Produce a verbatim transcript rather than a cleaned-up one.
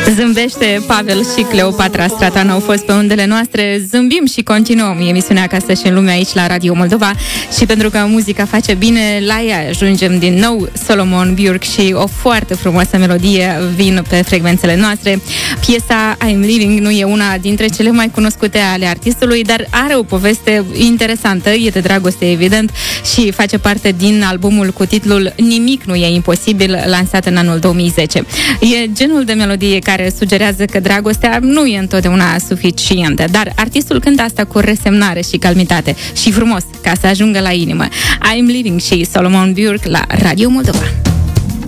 Zâmbește Pavel și Cleopatra Stratan au fost pe undele noastre. Zâmbim și continuăm emisiunea Acasă și în lume aici la Radio Moldova. Și pentru că muzica face bine, la ea ajungem din nou. Solomon Burke și o foarte frumoasă melodie vin pe frecvențele noastre. Piesa I'm Living nu e una dintre cele mai cunoscute ale artistului, dar are o poveste interesantă, e de dragoste evident și face parte din albumul cu titlul Nimic nu e imposibil, lansat în anul două mii zece. E genul de melodie care sugerează că dragostea nu e întotdeauna suficientă, dar artistul cântă asta cu resemnare și calmitate și frumos, ca să ajungă la inimă. I'm Living și Solomon Burke la Radio Moldova.